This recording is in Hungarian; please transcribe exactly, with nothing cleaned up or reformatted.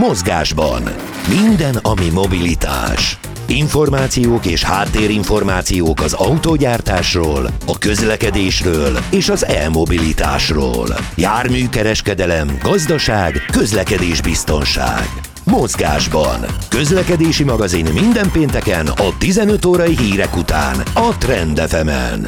Mozgásban. Minden, ami mobilitás. Információk és háttérinformációk az autógyártásról, a közlekedésről és az e-mobilitásról. Járműkereskedelem, gazdaság, közlekedésbiztonság. Mozgásban. Közlekedési magazin minden pénteken a tizenöt órai hírek után a Trend ef emen.